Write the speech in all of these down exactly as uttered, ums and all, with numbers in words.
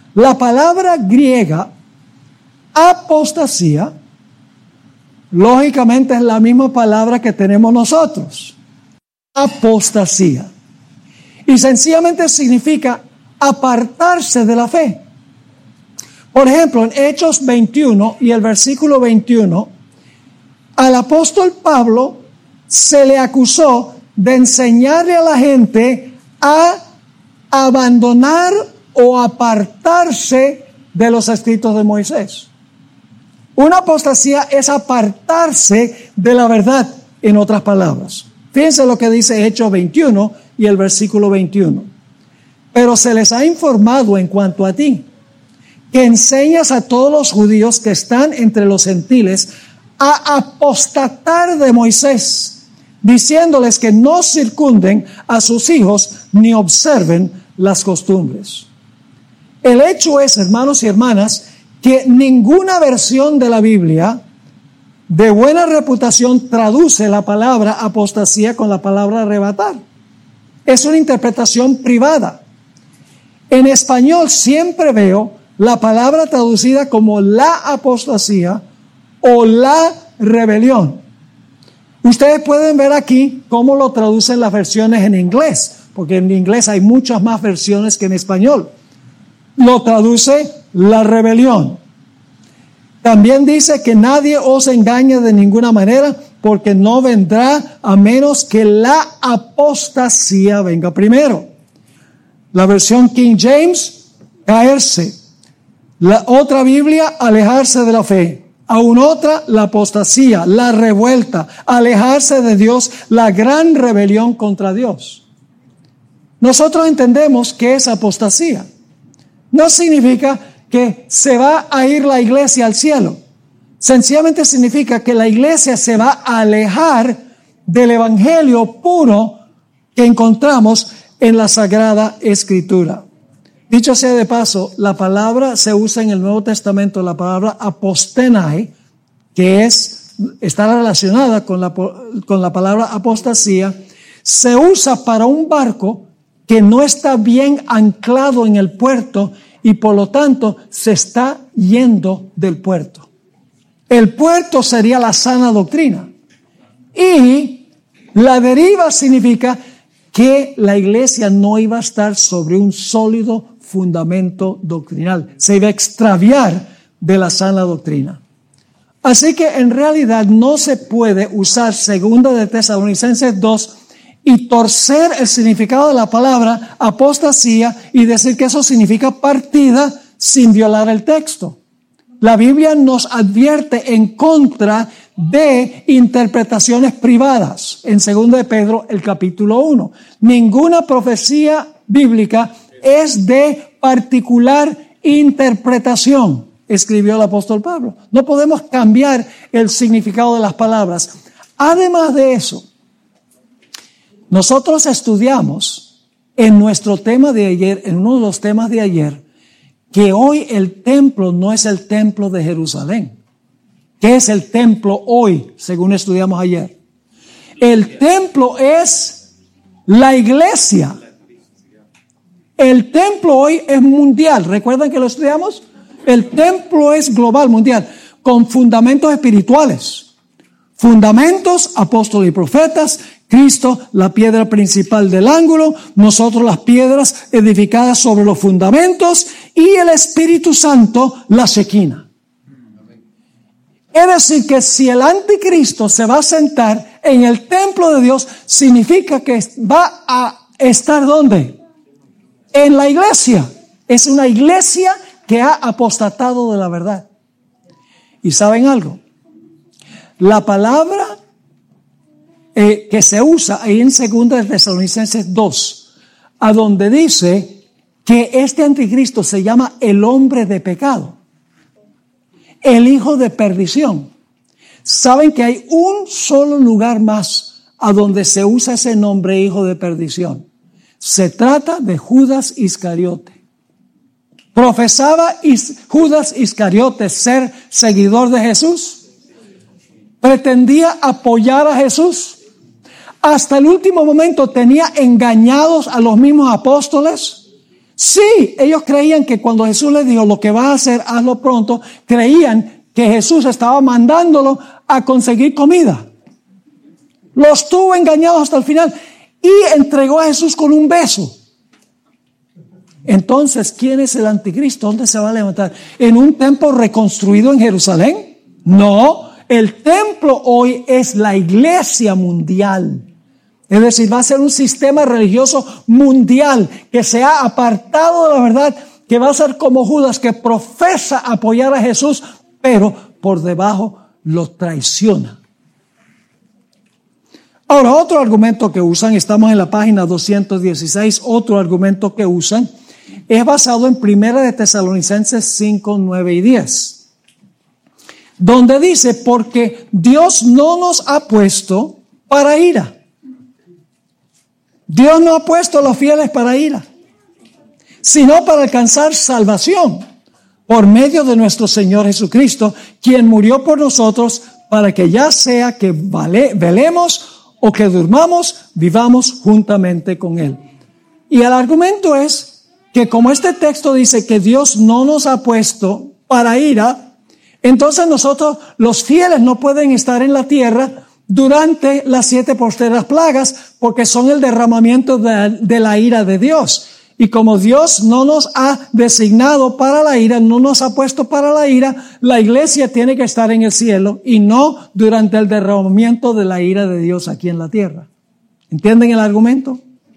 La palabra griega apostasía, lógicamente es la misma palabra que tenemos nosotros. Apostasía. Y sencillamente significa apartarse de la fe. Por ejemplo, en Hechos veintiuno y el versículo veintiuno, al apóstol Pablo se le acusó de enseñarle a la gente a abandonar o apartarse de los escritos de Moisés. Una apostasía es apartarse de la verdad, en otras palabras. Fíjense lo que dice Hechos veintiuno y el versículo veintiuno. Pero se les ha informado en cuanto a ti, que enseñas a todos los judíos que están entre los gentiles a apostatar de Moisés, diciéndoles que no circunden a sus hijos ni observen las costumbres. El hecho es, hermanos y hermanas, que ninguna versión de la Biblia de buena reputación traduce la palabra apostasía con la palabra arrebatar. Es una interpretación privada. En español siempre veo la palabra traducida como la apostasía o la rebelión. Ustedes pueden ver aquí cómo lo traducen las versiones en inglés, porque en inglés hay muchas más versiones que en español. Lo traduce la rebelión. También dice que nadie os engañe de ninguna manera, porque no vendrá a menos que la apostasía venga primero. La versión King James, caerse. La otra Biblia, alejarse de la fe. Aún otra, la apostasía, la revuelta, alejarse de Dios, la gran rebelión contra Dios. Nosotros entendemos que es apostasía. No significa que se va a ir la iglesia al cielo. Sencillamente significa que la iglesia se va a alejar del evangelio puro que encontramos en la Sagrada Escritura. Dicho sea de paso, la palabra se usa en el Nuevo Testamento, la palabra apostenai, que es, está relacionada con la, con la palabra apostasía, se usa para un barco que no está bien anclado en el puerto y por lo tanto se está yendo del puerto. El puerto sería la sana doctrina. Y la deriva significa que la iglesia no iba a estar sobre un sólido fundamento doctrinal. Se iba a extraviar de la sana doctrina. Así que en realidad no se puede usar segunda de Tesalonicenses dos y torcer el significado de la palabra apostasía y decir que eso significa partida sin violar el texto. La Biblia nos advierte en contra de interpretaciones privadas. En segunda de Pedro, el capítulo uno. Ninguna profecía bíblica es de particular interpretación, escribió el apóstol Pablo. No podemos cambiar el significado de las palabras. Además de eso, nosotros estudiamos en nuestro tema de ayer, en uno de los temas de ayer, que hoy el templo no es el templo de Jerusalén. ¿Qué es el templo hoy, según estudiamos ayer? El templo es la iglesia. El templo hoy es mundial. ¿Recuerdan que lo estudiamos? El templo es global, mundial, con fundamentos espirituales. Fundamentos, apóstoles y profetas, Cristo, la piedra principal del ángulo, nosotros las piedras edificadas sobre los fundamentos y el Espíritu Santo, la Shekinah. Es decir, que si el anticristo se va a sentar en el templo de Dios, significa que va a estar ¿dónde? En la iglesia. Es una iglesia que ha apostatado de la verdad. ¿Y saben algo? La palabra eh, que se usa ahí en segunda de Tesalonicenses dos, a donde dice que este anticristo se llama el hombre de pecado, el hijo de perdición. Saben que hay un solo lugar más a donde se usa ese nombre, hijo de perdición. Se trata de Judas Iscariote. ¿Profesaba Judas Iscariote ser seguidor de Jesús? ¿Pretendía apoyar a Jesús? Hasta el último momento tenía engañados a los mismos apóstoles. Sí, ellos creían que cuando Jesús les dijo lo que vas a hacer, hazlo pronto, creían que Jesús estaba mandándolo a conseguir comida. Los tuvo engañados hasta el final y entregó a Jesús con un beso. Entonces, ¿quién es el anticristo? ¿Dónde se va a levantar? ¿En un templo reconstruido en Jerusalén? No, el templo hoy es la iglesia mundial. Es decir, va a ser un sistema religioso mundial que se ha apartado de la verdad, que va a ser como Judas, que profesa apoyar a Jesús, pero por debajo lo traiciona. Ahora, otro argumento que usan, estamos en la página doscientos dieciséis, otro argumento que usan es basado en Primera de Tesalonicenses cinco, nueve y diez, donde dice, porque Dios no nos ha puesto para ira. Dios no ha puesto a los fieles para ira, sino para alcanzar salvación por medio de nuestro Señor Jesucristo, quien murió por nosotros para que ya sea que vale, velemos o que durmamos, vivamos juntamente con Él. Y el argumento es que como este texto dice que Dios no nos ha puesto para ira, entonces nosotros, los fieles, no pueden estar en la tierra durante las siete postreras plagas, porque son el derramamiento de, de la ira de Dios. Y como Dios no nos ha designado para la ira, no nos ha puesto para la ira, la iglesia tiene que estar en el cielo y no durante el derramamiento de la ira de Dios aquí en la tierra. ¿Entienden el argumento?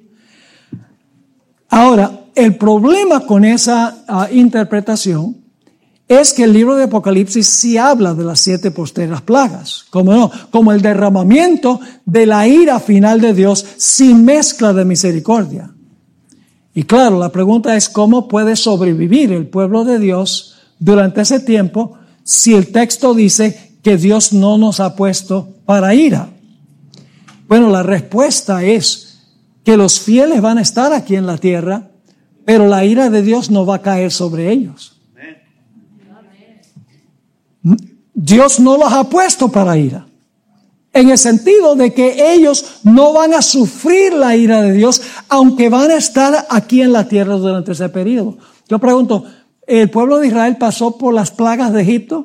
Ahora, el problema con esa uh, interpretación es que el libro de Apocalipsis sí habla de las siete postreras plagas, como no, como el derramamiento de la ira final de Dios sin mezcla de misericordia. Y claro, la pregunta es cómo puede sobrevivir el pueblo de Dios durante ese tiempo si el texto dice que Dios no nos ha puesto para ira. Bueno, la respuesta es que los fieles van a estar aquí en la tierra, pero la ira de Dios no va a caer sobre ellos. Dios no los ha puesto para ira, en el sentido de que ellos no van a sufrir la ira de Dios, aunque van a estar aquí en la tierra durante ese periodo. Yo pregunto, ¿el pueblo de Israel pasó por las plagas de Egipto?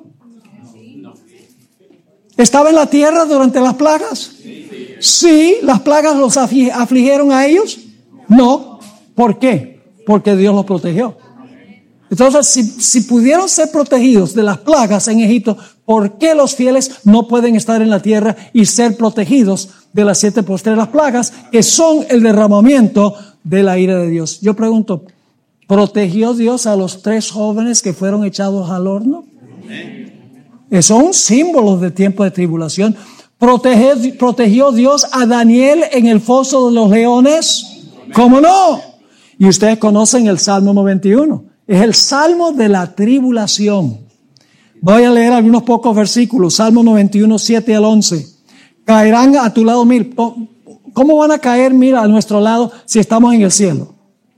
¿Estaba en la tierra durante las plagas? Sí, las plagas los afligieron a ellos. No, ¿por qué? Porque Dios los protegió. Entonces, si, si pudieron ser protegidos de las plagas en Egipto, ¿por qué los fieles no pueden estar en la tierra y ser protegidos de las siete postreras plagas, que son el derramamiento de la ira de Dios? Yo pregunto, ¿protegió Dios a los tres jóvenes que fueron echados al horno? Eso es un símbolo de tiempo de tribulación. ¿Protegió, protegió Dios a Daniel en el foso de los leones? ¿Cómo no? Y ustedes conocen el Salmo noventa y uno. Es el Salmo de la tribulación. Voy a leer algunos pocos versículos. Salmo noventa y uno, siete al once. Caerán a tu lado mil. ¿Cómo van a caer mil a nuestro lado si estamos en el cielo?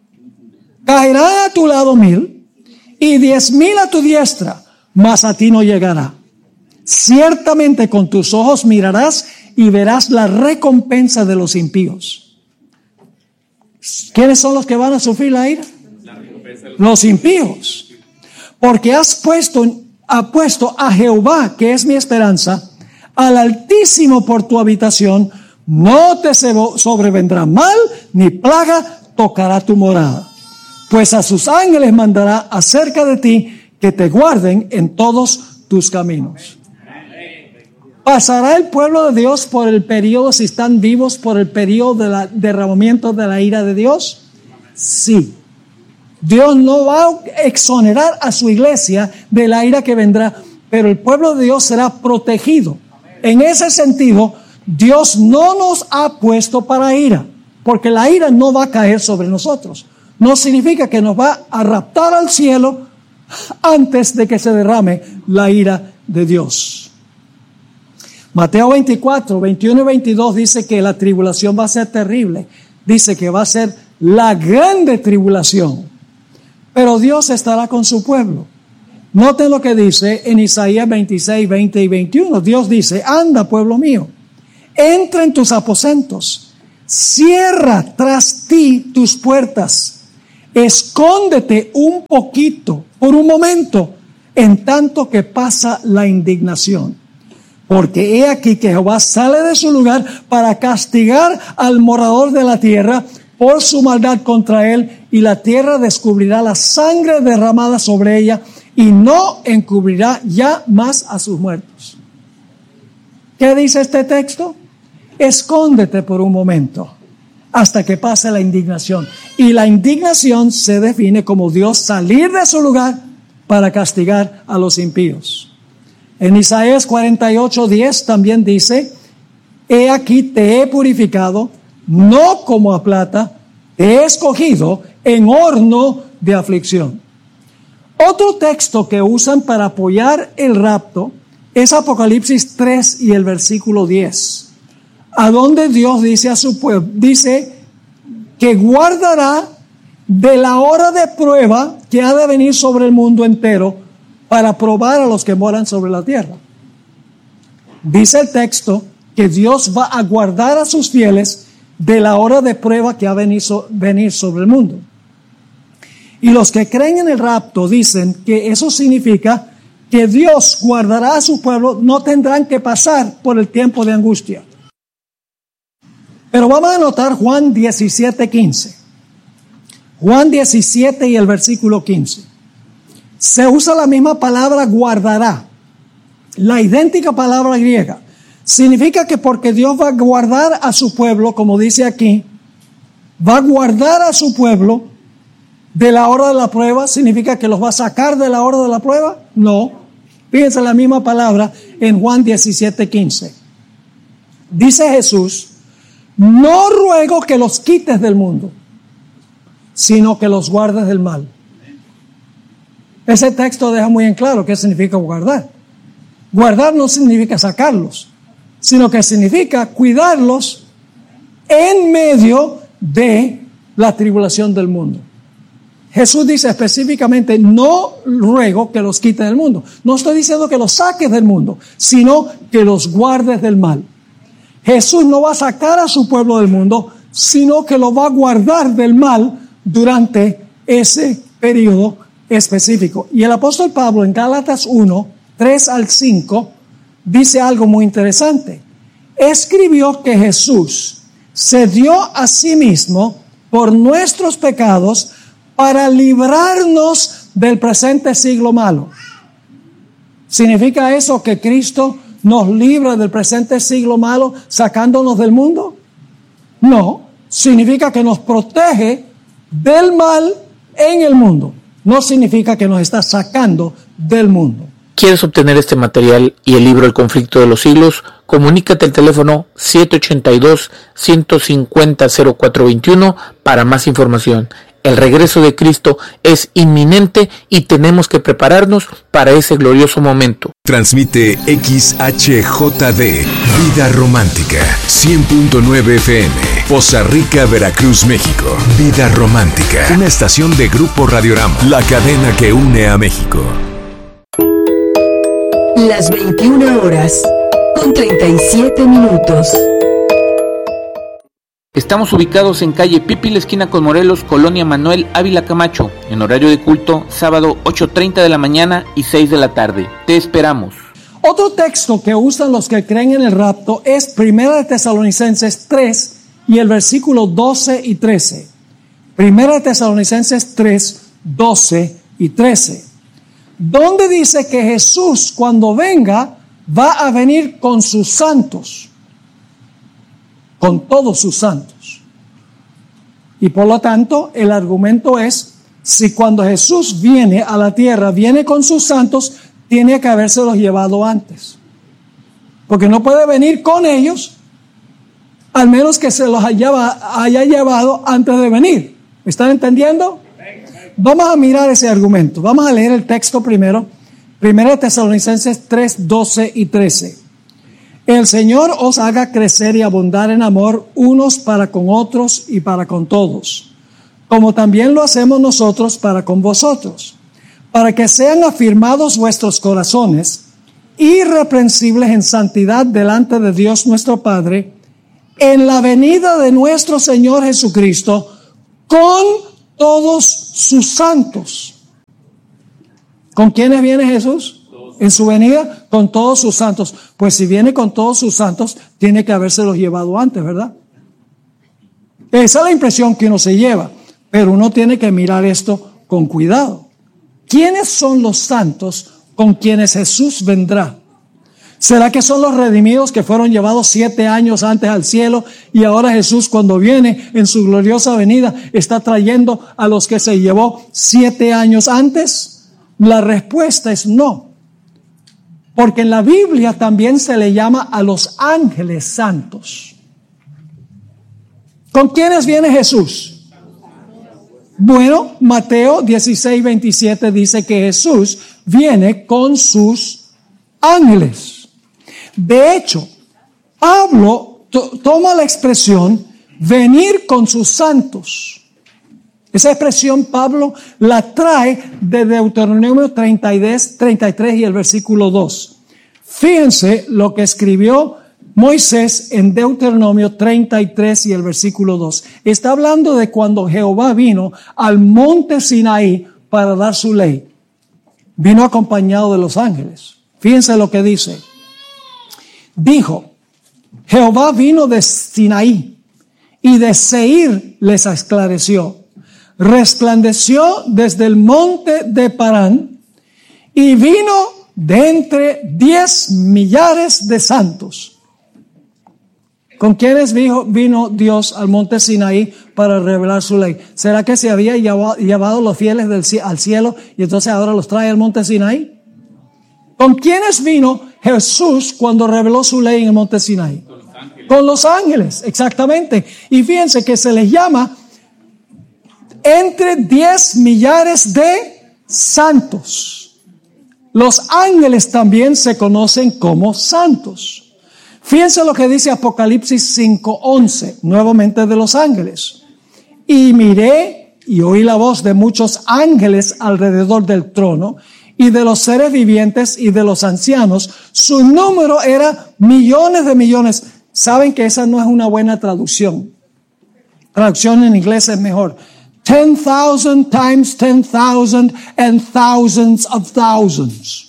Caerán a tu lado mil y diez mil a tu diestra, mas a ti no llegará. Ciertamente con tus ojos mirarás y verás la recompensa de los impíos. ¿Quiénes son los que van a sufrir la ira? Los impíos. Porque has puesto, ha puesto a Jehová, que es mi esperanza, al Altísimo por tu habitación. No te sobrevendrá mal, ni plaga tocará tu morada. Pues a sus ángeles mandará acerca de ti, que te guarden en todos tus caminos. ¿Pasará el pueblo de Dios por el periodo, si están vivos, por el periodo del derramamiento de la ira de Dios? Sí. Dios no va a exonerar a su iglesia de la ira que vendrá, pero el pueblo de Dios será protegido. En ese sentido, Dios no nos ha puesto para ira, porque la ira no va a caer sobre nosotros. No significa que nos va a raptar al cielo antes de que se derrame la ira de Dios. Mateo veinticuatro, veintiuno y veintidós dice que la tribulación va a ser terrible. Dice que va a ser la grande tribulación. Pero Dios estará con su pueblo. Noten lo que dice en Isaías veintiséis, veinte y veintiuno. Dios dice, anda, pueblo mío, entra en tus aposentos, cierra tras ti tus puertas, escóndete un poquito, por un momento, en tanto que pasa la indignación. Porque he aquí que Jehová sale de su lugar para castigar al morador de la tierra por su maldad contra él, y la tierra descubrirá la sangre derramada sobre ella y no encubrirá ya más a sus muertos. ¿Qué dice este texto? Escóndete por un momento hasta que pase la indignación. Y la indignación se define como Dios salir de su lugar para castigar a los impíos. En Isaías cuarenta y ocho, diez también dice: he aquí te he purificado, no como a plata, te he escogido en horno de aflicción. Otro texto que usan para apoyar el rapto es Apocalipsis tres y el versículo diez, a donde Dios dice a su pueblo, dice que guardará de la hora de prueba que ha de venir sobre el mundo entero para probar a los que moran sobre la tierra. Dice el texto que Dios va a guardar a sus fieles de la hora de prueba que ha de venir sobre el mundo. Y los que creen en el rapto dicen que eso significa que Dios guardará a su pueblo, no tendrán que pasar por el tiempo de angustia. Pero vamos a notar Juan diecisiete, quince. Juan diecisiete y el versículo quince. Se usa la misma palabra guardará, la idéntica palabra griega. Significa que porque Dios va a guardar a su pueblo, como dice aquí, va a guardar a su pueblo de la hora de la prueba. ¿Significa que los va a sacar de la hora de la prueba? No. Fíjense la misma palabra en Juan diecisiete, quince. Dice Jesús: no ruego que los quites del mundo, sino que los guardes del mal. Ese texto deja muy en claro qué significa guardar. Guardar no significa sacarlos, sino que significa cuidarlos en medio de la tribulación del mundo. Jesús dice específicamente: no ruego que los quites del mundo. No estoy diciendo que los saques del mundo, sino que los guardes del mal. Jesús no va a sacar a su pueblo del mundo, sino que lo va a guardar del mal durante ese periodo específico. Y el apóstol Pablo en Gálatas uno, tres al cinco dice algo muy interesante. Escribió que Jesús se dio a sí mismo por nuestros pecados para librarnos del presente siglo malo. ¿Significa eso que Cristo nos libra del presente siglo malo sacándonos del mundo? No, significa que nos protege del mal en el mundo. No significa que nos está sacando del mundo. ¿Quieres obtener este material y el libro El conflicto de los siglos? Comunícate al teléfono siete ochenta y dos, ciento cincuenta, cero cuatro veintiuno para más información. El regreso de Cristo es inminente y tenemos que prepararnos para ese glorioso momento. Transmite X H J D, Vida Romántica, cien punto nueve F M, Poza Rica, Veracruz, México. Vida Romántica, una estación de Grupo Radiorama, la cadena que une a México. Las veintiuna horas, con treinta y siete minutos. Estamos ubicados en calle Pipil, esquina con Morelos, Colonia Manuel Ávila Camacho, en horario de culto, sábado ocho treinta de la mañana y seis de la tarde. Te esperamos. Otro texto que usan los que creen en el rapto es Primera de Tesalonicenses tres y el versículo doce y trece. Primera de Tesalonicenses tres, doce y trece. Donde dice que Jesús, cuando venga, va a venir con sus santos, con todos sus santos. Y por lo tanto, el argumento es, si cuando Jesús viene a la tierra, viene con sus santos, tiene que habérselos llevado antes. Porque no puede venir con ellos, al menos que se los haya, haya llevado antes de venir. ¿Me están entendiendo? Vamos a mirar ese argumento. Vamos a leer el texto primero. Primera de Tesalonicenses tres, doce y trece. El Señor os haga crecer y abundar en amor unos para con otros y para con todos, como también lo hacemos nosotros para con vosotros, para que sean afirmados vuestros corazones, irreprensibles en santidad delante de Dios nuestro Padre, en la venida de nuestro Señor Jesucristo, con todos sus santos. ¿Con quiénes viene Jesús? En su venida, con todos sus santos. Pues si viene con todos sus santos, tiene que habérselos llevado antes, ¿verdad? Esa es la impresión que uno se lleva, pero uno tiene que mirar esto con cuidado. ¿Quiénes son los santos con quienes Jesús vendrá? ¿Será que son los redimidos que fueron llevados siete años antes al cielo y ahora Jesús, cuando viene en su gloriosa venida, está trayendo a los que se llevó siete años antes? La respuesta es no. Porque en la Biblia también se le llama a los ángeles santos. ¿Con quiénes viene Jesús? Bueno, Mateo dieciséis, veintisiete dice que Jesús viene con sus ángeles. De hecho, Pablo to- toma la expresión venir con sus santos. Esa expresión Pablo la trae de Deuteronomio treinta y tres y el versículo dos. Fíjense lo que escribió Moisés en Deuteronomio treinta y tres y el versículo dos. Está hablando de cuando Jehová vino al monte Sinaí para dar su ley. Vino acompañado de los ángeles. Fíjense lo que dice. Dijo, Jehová vino de Sinaí y de Seir les esclareció. Resplandeció desde el monte de Parán y vino de entre diez millares de santos. ¿Con quiénes vino, vino Dios al monte Sinaí para revelar su ley? ¿Será que se había llevado, llevado los fieles del, al cielo y entonces ahora los trae al monte Sinaí? ¿Con quiénes vino Jesús cuando reveló su ley en el monte Sinaí? Con los ángeles. Con los ángeles, exactamente. Y fíjense que se les llama entre diez millares de santos. Los ángeles también se conocen como santos. Fíjense lo que dice Apocalipsis cinco once, nuevamente de los ángeles. Y miré y oí la voz de muchos ángeles alrededor del trono y de los seres vivientes y de los ancianos. Su número era millones de millones. Saben que esa no es una buena traducción. Traducción en inglés es mejor. Ten thousand times ten thousand and thousands of thousands.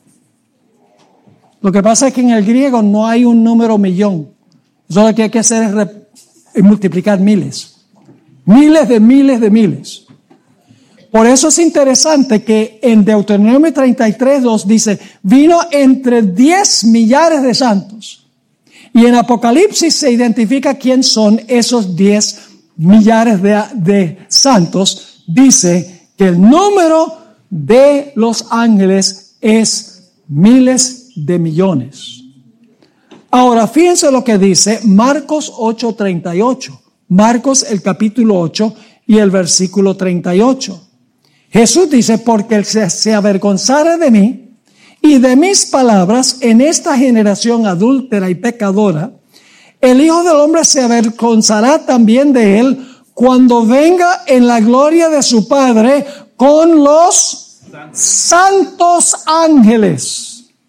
Lo que pasa es que en el griego no hay un número millón. Eso lo que hay que hacer es, re- es multiplicar miles. Miles de miles de miles. Por eso es interesante que en Deuteronomio treinta y tres dos dice, vino entre diez millares de santos. Y en Apocalipsis se identifica quién son esos diez millares de, de santos. Dice que el número de los ángeles es miles de millones. Ahora, fíjense lo que dice Marcos ocho treinta y ocho. Marcos el capítulo ocho y el versículo treinta y ocho. Jesús dice, porque el que se avergonzara de mí y de mis palabras en esta generación adúltera y pecadora, el Hijo del Hombre se avergonzará también de él cuando venga en la gloria de su Padre con los santos ángeles.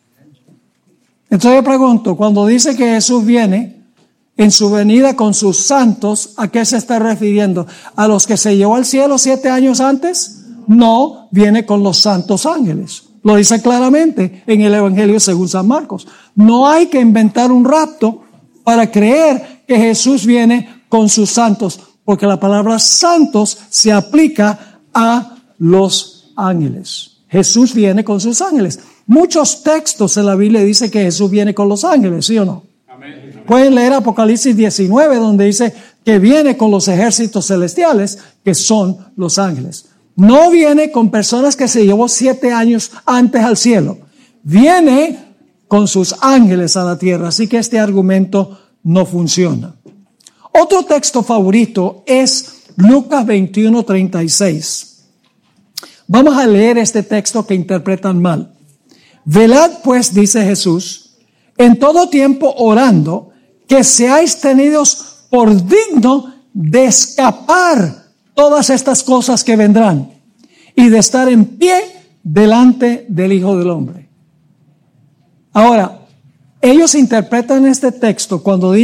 Entonces yo pregunto, cuando dice que Jesús viene en su venida con sus santos, ¿a qué se está refiriendo? ¿A los que se llevó al cielo siete años antes? No, viene con los santos ángeles. Lo dice claramente en el Evangelio según San Marcos. No hay que inventar un rapto para creer que Jesús viene con sus santos, porque la palabra santos se aplica a los ángeles. Jesús viene con sus ángeles. Muchos textos en la Biblia dicen que Jesús viene con los ángeles, ¿sí o no? Amén. Pueden leer Apocalipsis diecinueve, donde dice que viene con los ejércitos celestiales, que son los ángeles. No viene con personas que se llevó siete años antes al cielo. Viene con sus ángeles a la tierra. Así que este argumento no funciona. Otro texto favorito es Lucas veintiuno treinta y seis. Vamos a leer este texto que interpretan mal. Velad pues, dice Jesús, en todo tiempo orando, que seáis tenidos por digno de escapar todas estas cosas que vendrán y de estar en pie delante del Hijo del Hombre. Ahora, ellos interpretan este texto cuando dice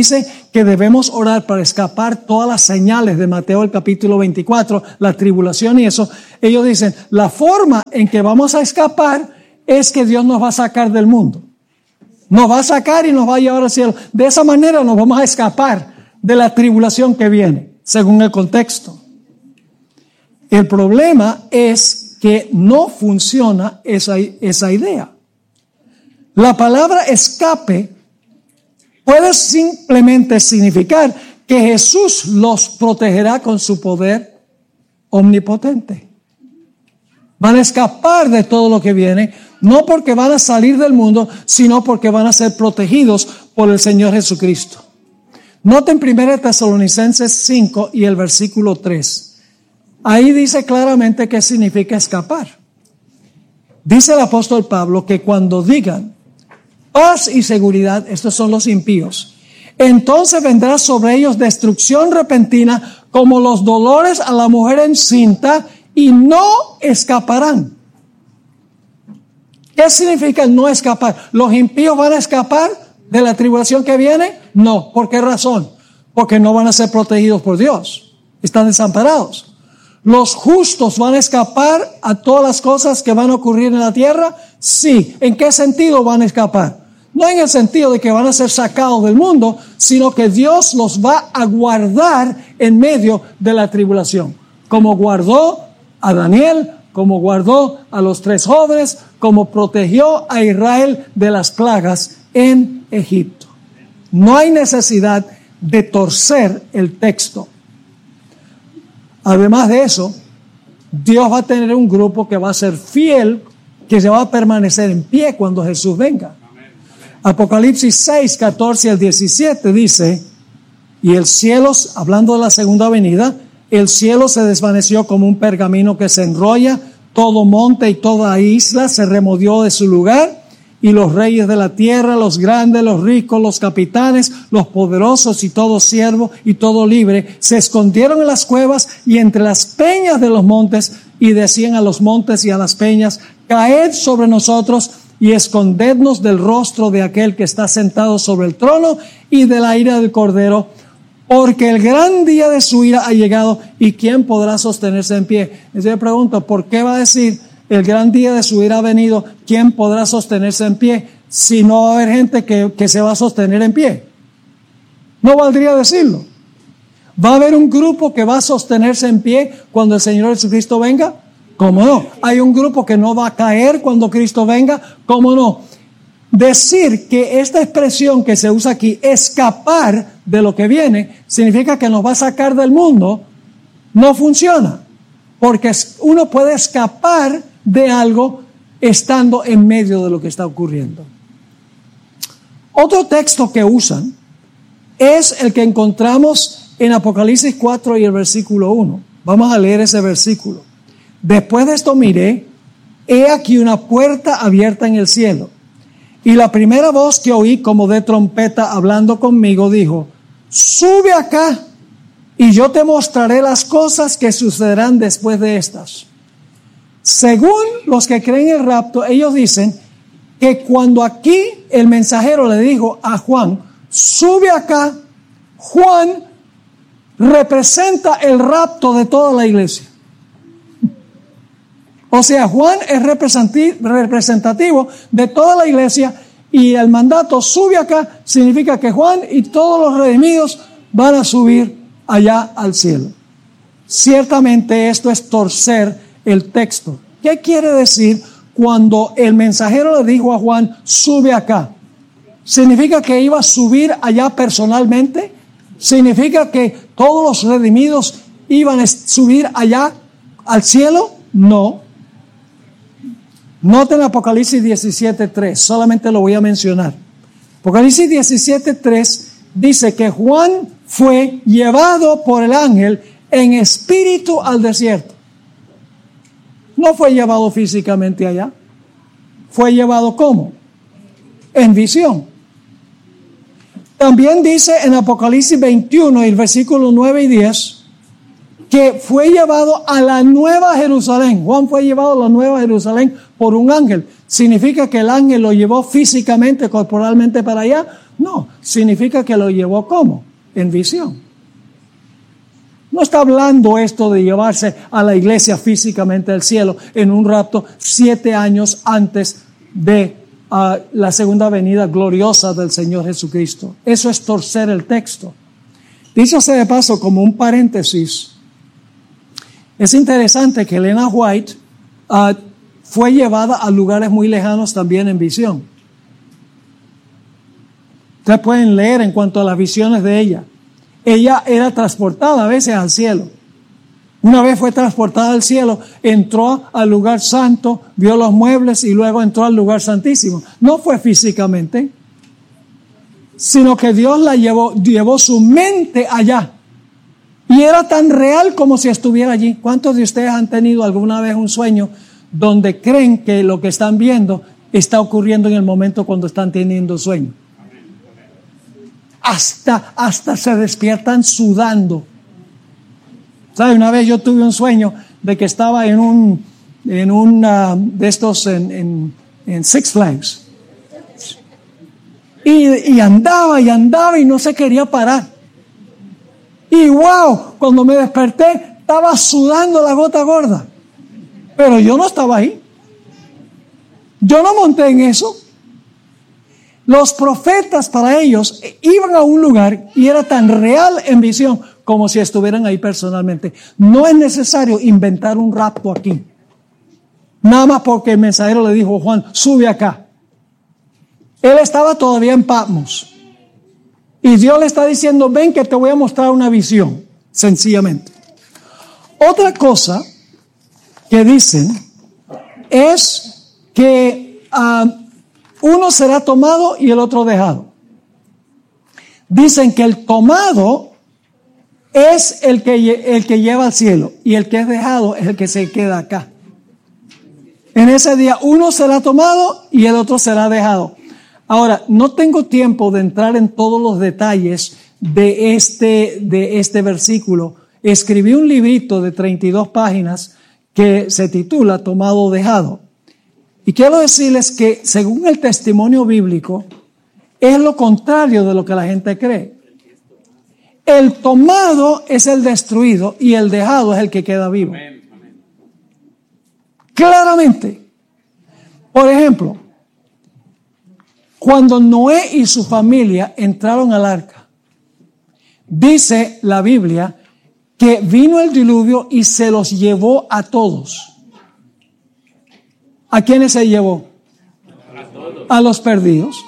que debemos orar para escapar todas las señales de Mateo el capítulo veinticuatro, la tribulación y eso, ellos dicen, la forma en que vamos a escapar es que Dios nos va a sacar del mundo. Nos va a sacar y nos va a llevar al cielo. De esa manera nos vamos a escapar de la tribulación que viene, según el contexto. El problema es que no funciona esa, esa idea. La palabra escape puede simplemente significar que Jesús los protegerá con su poder omnipotente. Van a escapar de todo lo que viene, no porque van a salir del mundo, sino porque van a ser protegidos por el Señor Jesucristo. Noten primero Tesalonicenses cinco y el versículo tres. Ahí dice claramente qué significa escapar. Dice el apóstol Pablo que cuando digan paz y seguridad, estos son los impíos, entonces vendrá sobre ellos destrucción repentina como los dolores a la mujer encinta y no escaparán. ¿Qué significa no escapar? ¿Los impíos van a escapar de la tribulación que viene? No. ¿Por qué razón? Porque no van a ser protegidos por Dios. Están desamparados. ¿Los justos van a escapar a todas las cosas que van a ocurrir en la tierra? Sí. ¿En qué sentido van a escapar? No en el sentido de que van a ser sacados del mundo, sino que Dios los va a guardar en medio de la tribulación. Como guardó a Daniel, como guardó a los tres jóvenes, como protegió a Israel de las plagas en Egipto. No hay necesidad de torcer el texto. Además de eso, Dios va a tener un grupo que va a ser fiel, que se va a permanecer en pie cuando Jesús venga. Apocalipsis seis, catorce al diecisiete dice, y el cielo, hablando de la segunda venida, el cielo se desvaneció como un pergamino que se enrolla, todo monte y toda isla se removió de su lugar, y los reyes de la tierra, los grandes, los ricos, los capitanes, los poderosos y todo siervo y todo libre, se escondieron en las cuevas y entre las peñas de los montes, y decían a los montes y a las peñas, caed sobre nosotros y escondednos del rostro de aquel que está sentado sobre el trono y de la ira del Cordero, porque el gran día de su ira ha llegado, y ¿quién podrá sostenerse en pie? Entonces yo pregunto, ¿por qué va a decir el gran día de su ira ha venido? ¿Quién podrá sostenerse en pie? Si no va a haber gente que, que se va a sostener en pie. No valdría decirlo. ¿Va a haber un grupo que va a sostenerse en pie cuando el Señor Jesucristo venga? ¿Cómo no? ¿Hay un grupo que no va a caer cuando Cristo venga? ¿Cómo no? Decir que esta expresión que se usa aquí, escapar de lo que viene, significa que nos va a sacar del mundo, no funciona. Porque uno puede escapar de algo estando en medio de lo que está ocurriendo. Otro texto que usan es el que encontramos en Apocalipsis cuatro y el versículo uno. Vamos a leer ese versículo. Después de esto miré, he aquí una puerta abierta en el cielo. Y la primera voz que oí como de trompeta hablando conmigo dijo, sube acá y yo te mostraré las cosas que sucederán después de estas. Según los que creen el rapto, ellos dicen que cuando aquí el mensajero le dijo a Juan, sube acá, Juan representa el rapto de toda la iglesia. O sea, Juan es representativo de toda la iglesia, y el mandato sube acá significa que Juan y todos los redimidos van a subir allá al cielo. Ciertamente esto es torcer el texto. ¿Qué quiere decir cuando el mensajero le dijo a Juan, sube acá? ¿Significa que iba a subir allá personalmente? ¿Significa que todos los redimidos iban a subir allá al cielo? No. Noten Apocalipsis diecisiete tres, solamente lo voy a mencionar. Apocalipsis diecisiete tres dice que Juan fue llevado por el ángel en espíritu al desierto. No fue llevado físicamente allá. Fue llevado ¿cómo? En visión. También dice en Apocalipsis veintiuno, el versículo nueve y diez, que fue llevado a la Nueva Jerusalén. Juan fue llevado a la Nueva Jerusalén por un ángel. ¿Significa que el ángel lo llevó físicamente, corporalmente para allá? No, significa que lo llevó ¿cómo? en visión. No está hablando esto de llevarse a la iglesia físicamente al cielo en un rapto siete años antes de uh, la segunda venida gloriosa del Señor Jesucristo. Eso es torcer el texto. Dicho sea de paso, como un paréntesis, es interesante que Elena White uh, fue llevada a lugares muy lejanos también en visión. Ustedes pueden leer en cuanto a las visiones de ella. Ella era transportada a veces al cielo. Una vez fue transportada al cielo, entró al lugar santo, vio los muebles y luego entró al lugar santísimo. No fue físicamente, sino que Dios la llevó, llevó su mente allá. Y era tan real como si estuviera allí. ¿Cuántos de ustedes han tenido alguna vez un sueño donde creen que lo que están viendo está ocurriendo en el momento cuando están teniendo sueño? Hasta, hasta se despiertan sudando. ¿Sabe? Una vez yo tuve un sueño de que estaba en un, en un uh, de estos en, en, en Six Flags. Y, y andaba y andaba y no se quería parar. Y wow, cuando me desperté, estaba sudando la gota gorda. Pero yo no estaba ahí. Yo no monté en eso. Los profetas para ellos iban a un lugar y era tan real en visión como si estuvieran ahí personalmente. No es necesario inventar un rapto aquí. Nada más porque el mensajero le dijo, Juan, sube acá. Él estaba todavía en Patmos. Y Dios le está diciendo, ven que te voy a mostrar una visión, sencillamente. Otra cosa que dicen es que uh, uno será tomado y el otro dejado. Dicen que el tomado es el que, el que lleva al cielo y el que es dejado es el que se queda acá. En ese día uno será tomado y el otro será dejado. Ahora, no tengo tiempo de entrar en todos los detalles de este, de este versículo. Escribí un librito de treinta y dos páginas que se titula Tomado o Dejado. Y quiero decirles que, según el testimonio bíblico, es lo contrario de lo que la gente cree. El tomado es el destruido y el dejado es el que queda vivo. Claramente. Por ejemplo, cuando Noé y su familia entraron al arca, dice la Biblia que vino el diluvio y se los llevó a todos. ¿A quiénes se llevó? A, a los perdidos.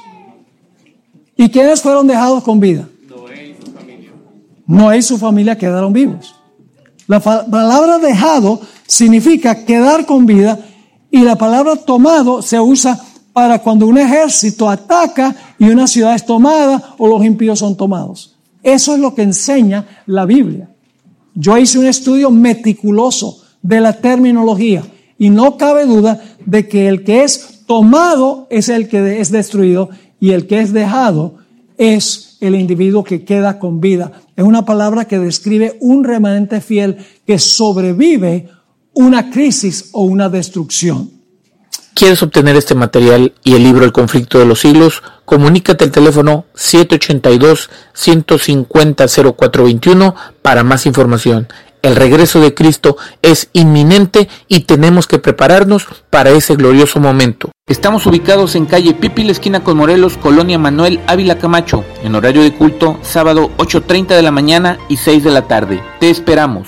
¿Y quiénes fueron dejados con vida? Noé y su familia. Noé y su familia quedaron vivos. La fa- palabra dejado significa quedar con vida y la palabra tomado se usa para cuando un ejército ataca y una ciudad es tomada o los impíos son tomados. Eso es lo que enseña la Biblia. Yo hice un estudio meticuloso de la terminología y no cabe duda de que el que es tomado es el que es destruido y el que es dejado es el individuo que queda con vida. Es una palabra que describe un remanente fiel que sobrevive una crisis o una destrucción. ¿Quieres obtener este material y el libro El conflicto de los siglos? Comunícate al teléfono siete ocho dos, uno cinco cero, cero cuatro dos uno para más información. El regreso de Cristo es inminente y tenemos que prepararnos para ese glorioso momento. Estamos ubicados en calle Pipil, esquina con Morelos, Colonia Manuel Ávila Camacho, en horario de culto, sábado ocho treinta de la mañana y seis de la tarde. Te esperamos.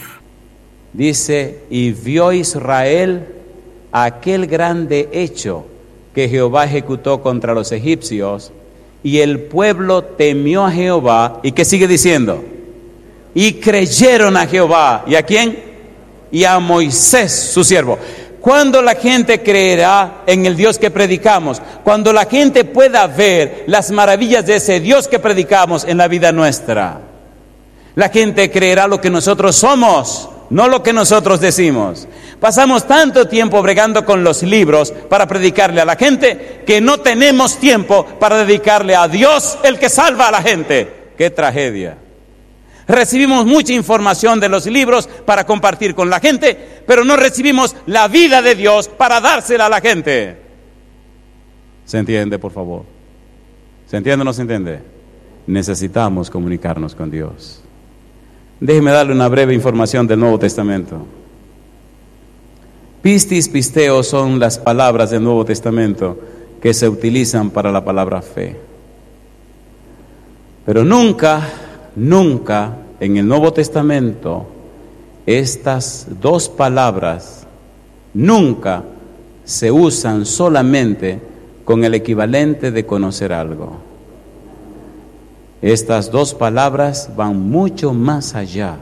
Dice, y vio Israel aquel grande hecho que Jehová ejecutó contra los egipcios, y el pueblo temió a Jehová. ¿Y qué sigue diciendo? Y creyeron a Jehová. ¿Y a quién? Y a Moisés, su siervo. ¿Cuándo la gente creerá en el Dios que predicamos? Cuando la gente pueda ver las maravillas de ese Dios que predicamos en la vida nuestra. La gente creerá lo que nosotros somos, no lo que nosotros decimos. Pasamos tanto tiempo bregando con los libros para predicarle a la gente que no tenemos tiempo para dedicarle a Dios, el que salva a la gente. ¡Qué tragedia! Recibimos mucha información de los libros para compartir con la gente, pero no recibimos la vida de Dios para dársela a la gente. ¿Se entiende, por favor? ¿Se entiende o no se entiende? necesitamos comunicarnos con Dios. Déjeme darle una breve información del Nuevo Testamento. Pistis, pisteo son las palabras del Nuevo Testamento que se utilizan para la palabra fe. Pero nunca, nunca en el Nuevo Testamento estas dos palabras nunca se usan solamente con el equivalente de conocer algo. Estas dos palabras van mucho más allá.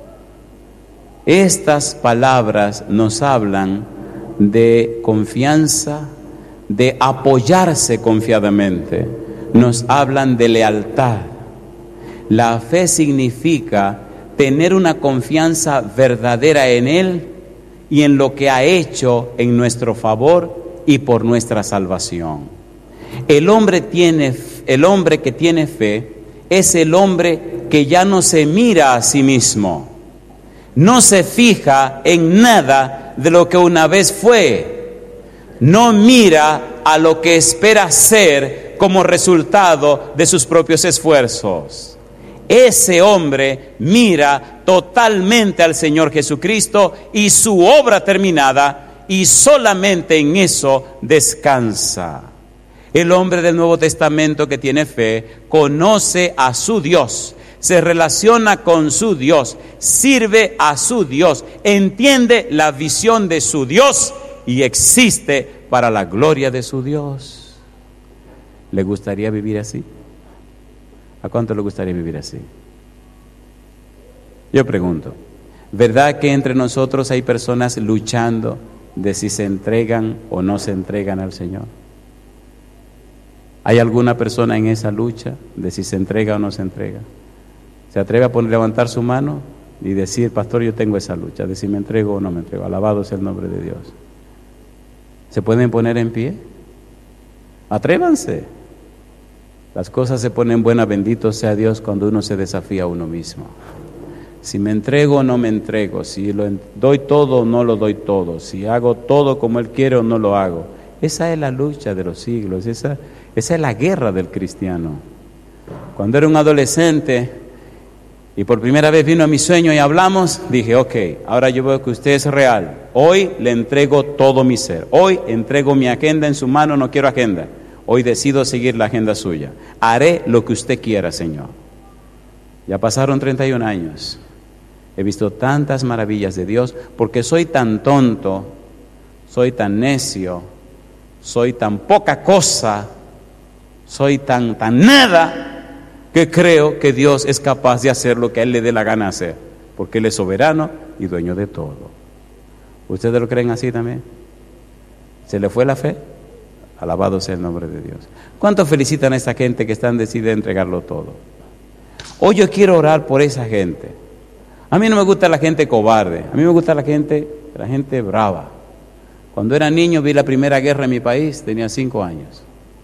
Estas palabras nos hablan de confianza, de apoyarse confiadamente, nos hablan de lealtad. La fe significa tener una confianza verdadera en Él y en lo que ha hecho en nuestro favor y por nuestra salvación. El hombre tiene, el hombre que tiene fe es el hombre que ya no se mira a sí mismo, no se fija en nada de lo que una vez fue, no mira a lo que espera ser como resultado de sus propios esfuerzos. Ese hombre mira totalmente al Señor Jesucristo y su obra terminada, y solamente en eso descansa. El hombre del Nuevo Testamento que tiene fe conoce a su Dios, se relaciona con su Dios, sirve a su Dios, entiende la visión de su Dios y existe para la gloria de su Dios. ¿Le gustaría vivir así? ¿A cuánto le gustaría vivir así? Yo pregunto, ¿verdad que entre nosotros hay personas luchando de si se entregan o no se entregan al Señor? ¿Hay alguna persona en esa lucha de si se entrega o no se entrega? ¿Se atreve a poner, levantar su mano y decir, pastor, yo tengo esa lucha de si me entrego o no me entrego? Alabado sea el nombre de Dios. ¿Se pueden poner en pie? Atrévanse. Las cosas se ponen buenas, bendito sea Dios, cuando uno se desafía a uno mismo. Si me entrego o no me entrego, si lo doy todo o no lo doy todo, si hago todo como Él quiere o no lo hago. Esa es la lucha de los siglos, esa, esa es la guerra del cristiano. Cuando era un adolescente y por primera vez vino a mi sueño y hablamos, dije, ok, ahora yo veo que usted es real. Hoy le entrego todo mi ser. Hoy entrego mi agenda en su mano, no quiero agenda. Hoy decido seguir la agenda suya. Haré lo que usted quiera, Señor. Ya pasaron treinta y un años. He visto tantas maravillas de Dios porque soy tan tonto, soy tan necio, soy tan poca cosa, soy tan, tan nada, que creo que Dios es capaz de hacer lo que a Él le dé la gana hacer, porque Él es soberano y dueño de todo. ¿Ustedes lo creen así también? ¿Se le fue la fe? Alabado sea el nombre de Dios. ¿Cuántos felicitan a esa gente que están decidida a entregarlo todo? Hoy yo quiero orar por esa gente. A mí no me gusta la gente cobarde, a mí me gusta la gente, la gente brava. Cuando era niño vi la primera guerra en mi país, tenía cinco años.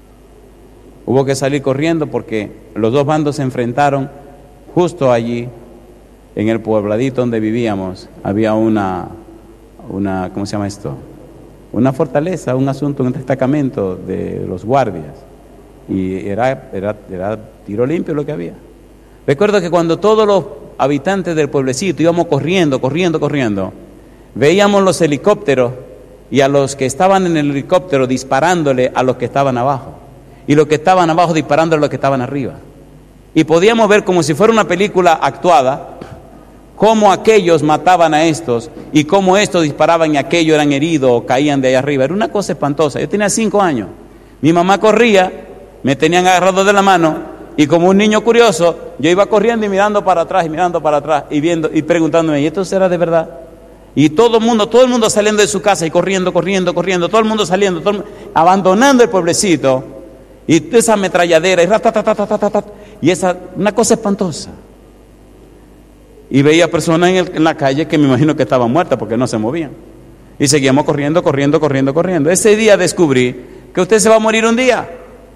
Hubo que salir corriendo porque los dos bandos se enfrentaron justo allí, en el puebladito donde vivíamos. Había una, una, ¿cómo se llama esto? Una fortaleza, un asunto, un destacamento de los guardias. Y era, era, era tiro limpio lo que había. Recuerdo que cuando todos los habitantes del pueblecito íbamos corriendo, corriendo, corriendo, veíamos los helicópteros y a los que estaban en el helicóptero disparándole a los que estaban abajo. Y los que estaban abajo disparándole a los que estaban arriba. Y podíamos ver como si fuera una película actuada, cómo aquellos mataban a estos y cómo estos disparaban y aquellos eran heridos o caían de allá arriba. Era una cosa espantosa. Yo tenía cinco años. Mi mamá corría, me tenían agarrado de la mano y como un niño curioso, yo iba corriendo y mirando para atrás y mirando para atrás y viendo y preguntándome, ¿y esto será de verdad? Y todo el mundo, todo el mundo saliendo de su casa y corriendo, corriendo, corriendo, todo el mundo saliendo, todo el mundo, abandonando el pueblecito. Y esa ametralladera y ratatatatatatat, y esa, una cosa espantosa. Y veía personas en, el, en la calle que me imagino que estaban muertas porque no se movían. Y seguíamos corriendo, corriendo, corriendo, corriendo. Ese día descubrí que usted se va a morir un día.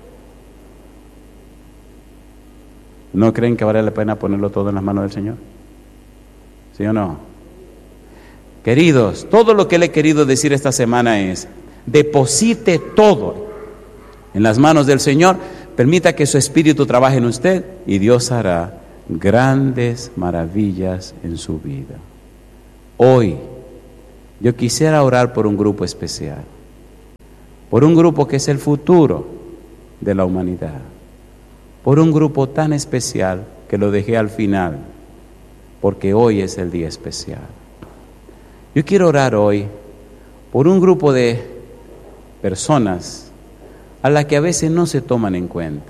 ¿No creen que vale la pena ponerlo todo en las manos del Señor? ¿Sí o no? Queridos, todo lo que le he querido decir esta semana es, deposite todo en las manos del Señor, permita que su espíritu trabaje en usted y Dios hará grandes maravillas en su vida. Hoy yo quisiera orar por un grupo especial, por un grupo que es el futuro de la humanidad, por un grupo tan especial que lo dejé al final, porque hoy es el día especial. Yo quiero orar hoy por un grupo de personas a las que a veces no se toman en cuenta.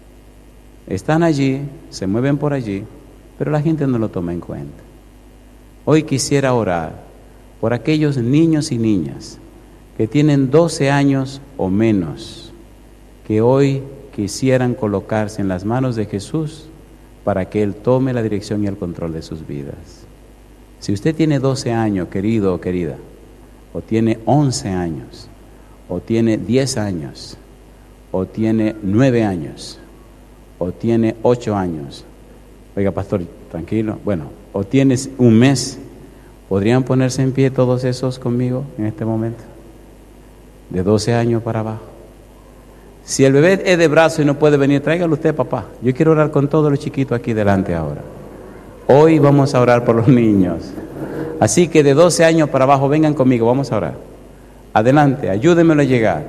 Están allí, se mueven por allí, pero la gente no lo toma en cuenta. Hoy quisiera orar por aquellos niños y niñas que tienen doce años o menos, que hoy quisieran colocarse en las manos de Jesús para que Él tome la dirección y el control de sus vidas. Si usted tiene doce años, querido o querida, o tiene once años, o tiene diez años, o tiene nueve años, o tiene ocho años, oiga pastor, tranquilo, bueno, o tienes un mes, ¿podrían ponerse en pie todos esos conmigo en este momento? De doce años para abajo. Si el bebé es de brazo y no puede venir, tráigalo usted, papá. Yo quiero orar con todos los chiquitos aquí delante ahora. Hoy vamos a orar por los niños. Así que de doce años para abajo, vengan conmigo, vamos a orar. Adelante, ayúdenmelo a llegar.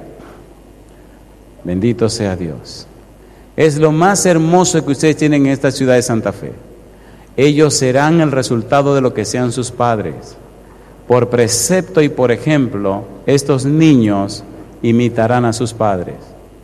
Bendito sea Dios. Es lo más hermoso que ustedes tienen en esta ciudad de Santa Fe. Ellos serán el resultado de lo que sean sus padres. Por precepto y por ejemplo, estos niños imitarán a sus padres.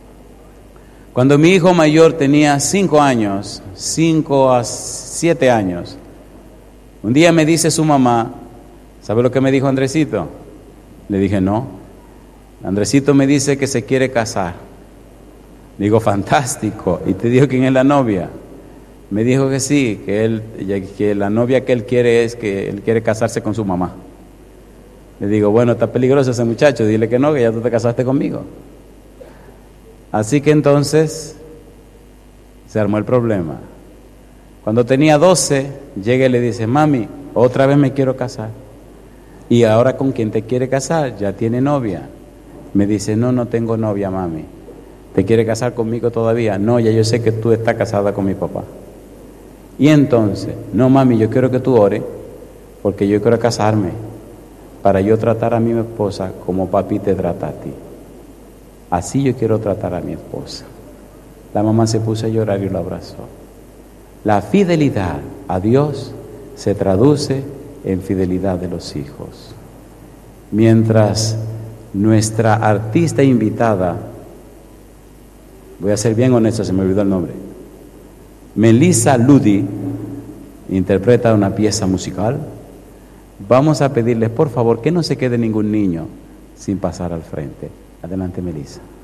Cuando mi hijo mayor tenía cinco años, cinco a siete años, un día me dice su mamá, ¿sabe lo que me dijo Andresito? Le dije, no. Andresito me dice que se quiere casar. Digo, fantástico. ¿Y te dijo quién es la novia? Me dijo que sí, que, él, que la novia que él quiere es que él quiere casarse con su mamá. Le digo, bueno, está peligroso ese muchacho, dile que no, que ya tú te casaste conmigo. Así que entonces se armó el problema. Cuando tenía doce, llega y le dice, mami, otra vez me quiero casar. Y ahora con quien te quiere casar, ya tiene novia. Me dice, no, no tengo novia, mami. ¿Te quiere casar conmigo todavía? No, ya yo sé que tú estás casada con mi papá. Y entonces, no, mami, yo quiero que tú ores, porque yo quiero casarme, para yo tratar a mi esposa como papi te trata a ti. Así yo quiero tratar a mi esposa. La mamá se puso a llorar y lo abrazó. La fidelidad a Dios se traduce en fidelidad de los hijos. Mientras nuestra artista invitada, voy a ser bien honesto, se me olvidó el nombre, Melissa Ludi, interpreta una pieza musical, vamos a pedirles por favor que no se quede ningún niño sin pasar al frente. Adelante, Melissa.